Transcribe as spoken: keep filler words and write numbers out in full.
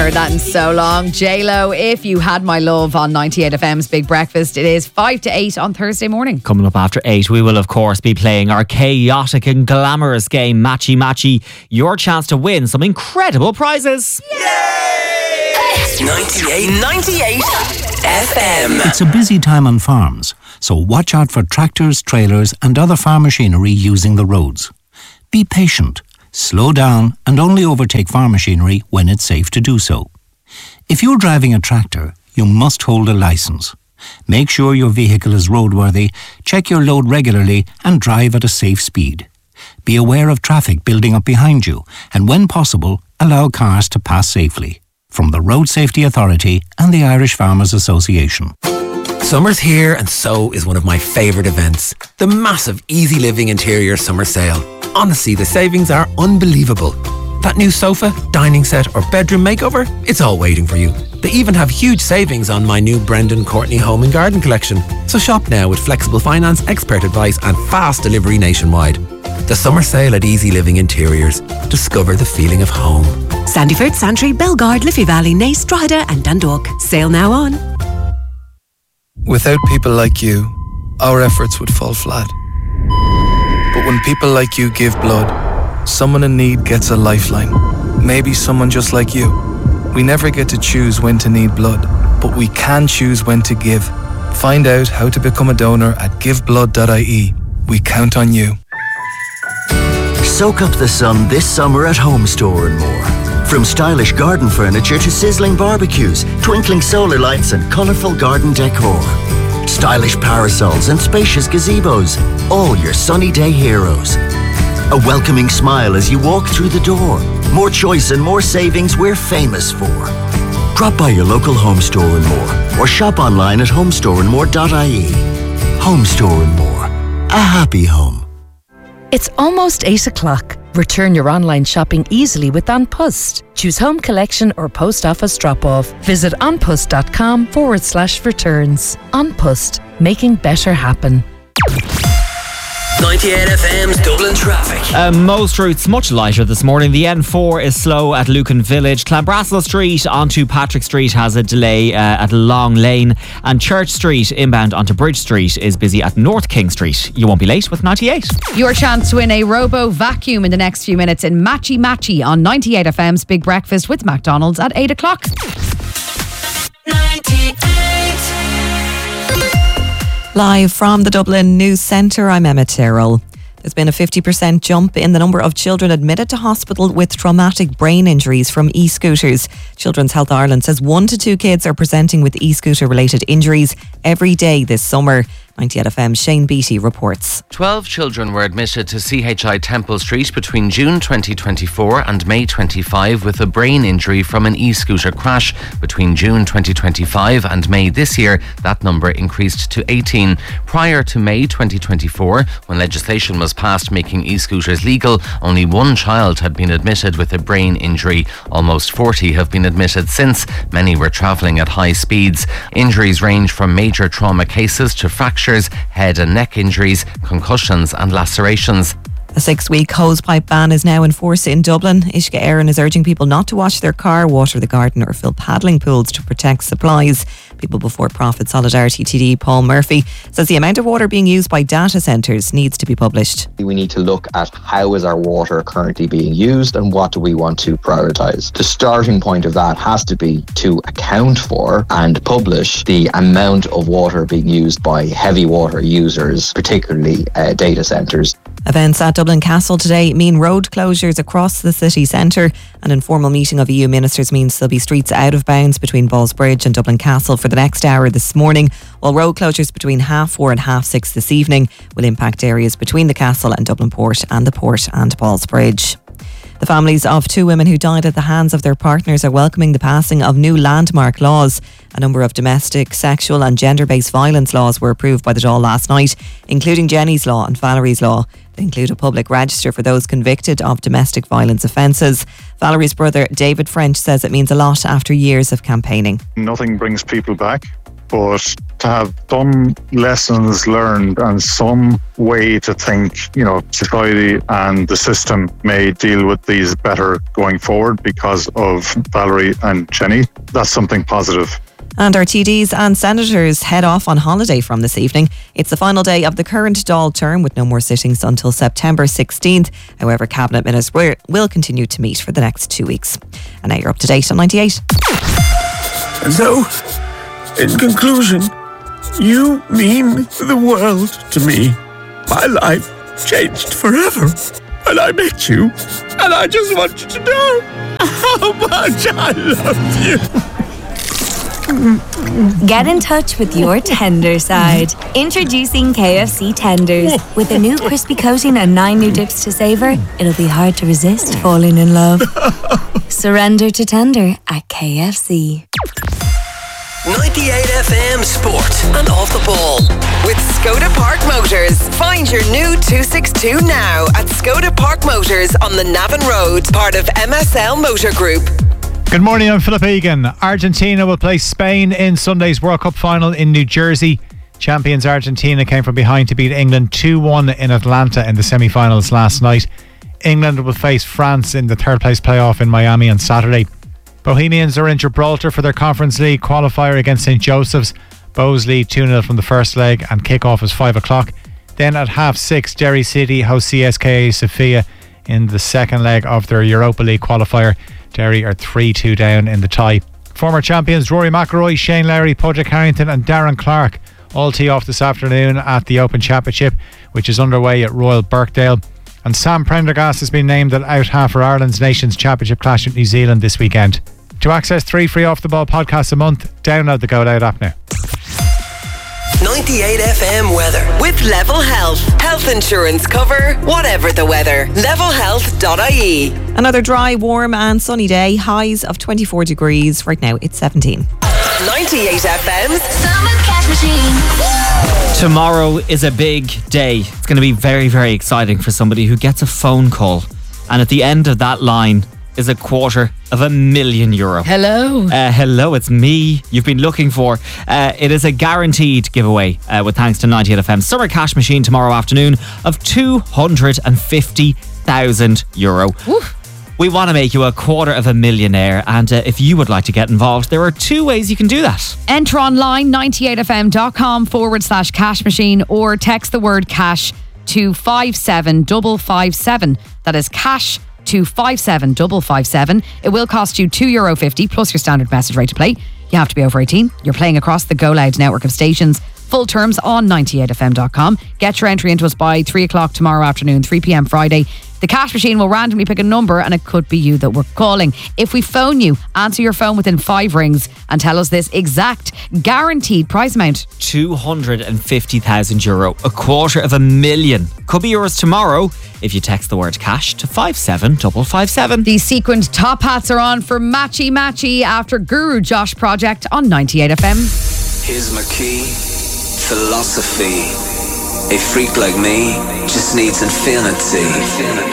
heard that in so long. J-Lo, If You Had My Love on ninety-eight F M's Big Breakfast. It is five to eight on Thursday morning. Coming up after eight, we will of course be playing our chaotic and glamorous game, Matchy Matchy. Your chance to win some incredible prizes. Yay! ninety-eight, ninety-eight F M. It's a busy time on farms, so watch out for tractors, trailers and other farm machinery using the roads. Be patient. Slow down and only overtake farm machinery when it's safe to do so. If you're driving a tractor, you must hold a licence. Make sure your vehicle is roadworthy, check your load regularly and drive at a safe speed. Be aware of traffic building up behind you and when possible, allow cars to pass safely. From the Road Safety Authority and the Irish Farmers Association. Summer's here and so is one of my favourite events. The massive Easy Living Interior Summer Sale. Honestly, the savings are unbelievable. That new sofa, dining set or bedroom makeover, it's all waiting for you. They even have huge savings on my new Brendan Courtney Home and Garden collection. So shop now with flexible finance, expert advice and fast delivery nationwide. The summer sale at Easy Living Interiors. Discover the feeling of home. Sandyford, Santry, Belgard, Liffey Valley, Naas, Drogheda and Dundalk. Sale now on. Without people like you, our efforts would fall flat. But when people like you give blood, someone in need gets a lifeline. Maybe someone just like you. We never get to choose when to need blood, but we can choose when to give. Find out how to become a donor at give blood dot I E. We count on you. Soak up the sun this summer at Home Store and More. From stylish garden furniture to sizzling barbecues, twinkling solar lights and colourful garden decor. Stylish parasols and spacious gazebos, all your sunny day heroes. A welcoming smile as you walk through the door. More choice and more savings we're famous for. Drop by your local Home Store and More or shop online at home store and more dot I E. Home Store and More. A happy home. It's almost eight o'clock. Return your online shopping easily with An Post. Choose home collection or post office drop-off. Visit onpost.com forward slash returns. An Post, making better happen. ninety-eight F M's Dublin traffic. Uh, most routes much lighter this morning. The N four is slow at Lucan Village. Clanbrassil Street onto Patrick Street has a delay uh, at Long Lane. And Church Street inbound onto Bridge Street is busy at North King Street. You won't be late with ninety-eight. Your chance to win a Robo vacuum in the next few minutes in Matchy Matchy on ninety-eight F M's Big Breakfast with McDonald's at eight o'clock. Live from the Dublin News Centre, I'm Emma Tyrrell. There's been a fifty percent jump in the number of children admitted to hospital with traumatic brain injuries from e-scooters. Children's Health Ireland says one to two kids are presenting with e-scooter related injuries every day this summer. ninety-eight F M's Shane Beattie reports. twelve children were admitted to C H I Temple Street between June twenty twenty-four and May twenty-five with a brain injury from an e-scooter crash. Between June twenty twenty-five and May this year, that number increased to eighteen. Prior to May twenty twenty-four, when legislation was passed making e-scooters legal, only one child had been admitted with a brain injury. Almost forty have been admitted since. Many were travelling at high speeds. Injuries range from major trauma cases to fractures, head and neck injuries, concussions and lacerations. A six-week hosepipe ban is now in force in Dublin. Uisce Éireann is urging people not to wash their car, water the garden or fill paddling pools to protect supplies. People Before Profit Solidarity T D Paul Murphy says the amount of water being used by data centres needs to be published. We need to look at how is our water currently being used and what do we want to prioritise. The starting point of that has to be to account for and publish the amount of water being used by heavy water users, particularly uh, data centres. Events at Dublin Castle today mean road closures across the city centre. An informal meeting of E U ministers means there'll be streets out of bounds between Ballsbridge and Dublin Castle for the next hour this morning, while road closures between half four and half six this evening will impact areas between the Castle and Dublin Port and the Port and Ballsbridge. The families of two women who died at the hands of their partners are welcoming the passing of new landmark laws. A number of domestic, sexual and gender-based violence laws were approved by the Dáil last night, including Jenny's Law and Valerie's Law. They include a public register for those convicted of domestic violence offences. Valerie's brother David French says it means a lot after years of campaigning. Nothing brings people back but to have some lessons learned and some way to think, you know, society and the system may deal with these better going forward because of Valerie and Jenny. That's something positive. And our T Ds and senators head off on holiday from this evening. It's the final day of the current Dáil term with no more sittings until September sixteenth. However, Cabinet Ministers will continue to meet for the next two weeks. And now you're up to date on ninety-eight. And so, in conclusion, you mean the world to me. My life changed forever when I met you. And I just want you to know how much I love you. Get in touch with your tender side. Introducing K F C Tenders. With a new crispy coating and nine new dips to savour, it'll be hard to resist falling in love. Surrender to tender at K F C. ninety-eight F M Sport and Off the Ball. With Skoda Park Motors. Find your new two sixty-two now at Skoda Park Motors on the Navan Road, part of M S L Motor Group. Good morning, I'm Philip Egan. Argentina will play Spain in Sunday's World Cup final in New Jersey. Champions Argentina came from behind to beat England two one in Atlanta in the semi-finals last night. England will face France in the third place playoff in Miami on Saturday. Bohemians are in Gibraltar for their Conference League qualifier against Saint Joseph's. Bows lead two nil from the first leg and kick-off is five o'clock. Then at half six, Derry City host C S K A Sofia in the second leg of their Europa League qualifier. Derry are three two down in the tie. Former champions Rory McIlroy, Shane Lowry, Padraig Harrington and Darren Clark all tee off this afternoon at the Open Championship, which is underway at Royal Birkdale. And Sam Prendergast has been named at out half for Ireland's Nations Championship clash with New Zealand this weekend. To access three free Off the Ball podcasts a month, download the Go Loud app now. ninety-eight F M weather. With Level Health. Health insurance cover, whatever the weather. level health dot I E. Another dry, warm and sunny day. Highs of twenty-four degrees. Right now it's seventeen. ninety-eight F M's Summer Cash Machine. Tomorrow is a big day. It's going to be very, very exciting for somebody who gets a phone call. And at the end of that line is a quarter of a million euro. Hello. Uh, hello, it's me you've been looking for. Uh, it is a guaranteed giveaway uh, with thanks to ninety-eight F M Summer Cash Machine tomorrow afternoon of two hundred fifty thousand euro. Oof. We want to make you a quarter of a millionaire, and uh, if you would like to get involved, there are two ways you can do that. Enter online ninety-eight F M dot com forward slash cash machine or text the word cash to five seven five five seven. That is cash to five seven five five seven. It will cost you two euro fifty plus your standard message rate to play. You have to be over eighteen. You're playing across the Go Loud network of stations. Full terms on ninety-eight F M dot com. Get your entry into us by three o'clock tomorrow afternoon, three p.m. Friday. The cash machine will randomly pick a number and it could be you that we're calling. If we phone you, answer your phone within five rings and tell us this exact guaranteed prize amount. two hundred fifty thousand euro, a quarter of a million. Could be yours tomorrow if you text the word cash to five seven five five seven. The sequined top hats are on for Matchy Matchy after Guru Josh Project on ninety-eight F M. Here's my key, philosophy. A freak like me just needs infinity.